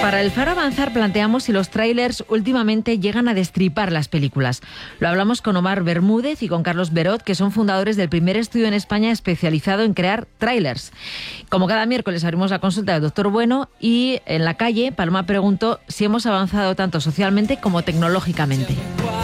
Para el Faro Avanzar planteamos si los tráilers últimamente llegan a destripar las películas. Lo hablamos con Omar Bermúdez y con Carlos Berot, que son fundadores del primer estudio en España especializado en crear tráilers. Como cada miércoles abrimos la consulta del Doctor Bueno y en la calle Paloma preguntó si hemos avanzado tanto socialmente como tecnológicamente.